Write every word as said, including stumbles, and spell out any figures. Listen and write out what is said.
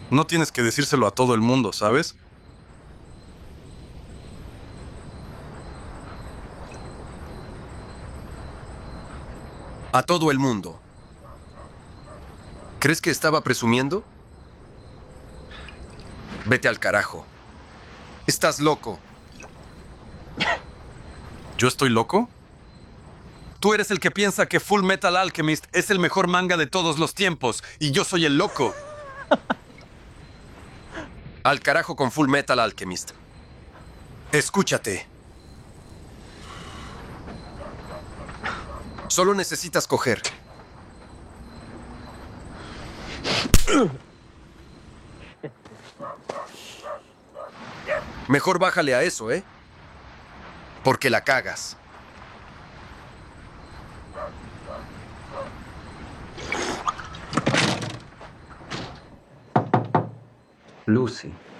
No tienes que decírselo a todo el mundo, ¿sabes? A todo el mundo. ¿Crees que estaba presumiendo? Vete al carajo. Estás loco. ¿Yo estoy loco? Tú eres el que piensa que Full Metal Alchemist es el mejor manga de todos los tiempos, y yo soy el loco. Al carajo con Full Metal Alchemist. Escúchate. Solo necesitas coger. Mejor bájale a eso, ¿eh? Porque la cagas. Lucy.